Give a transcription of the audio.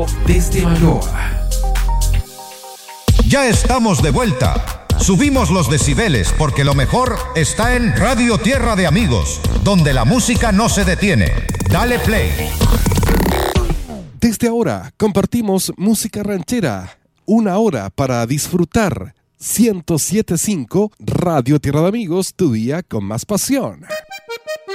Desde Bailoa. Ya estamos de vuelta. Subimos los decibeles porque lo mejor está en Radio Tierra de Amigos, donde la música no se detiene. Dale play. Desde ahora compartimos música ranchera. 1 hora para disfrutar. 107.5 Radio Tierra de Amigos, tu día con más pasión.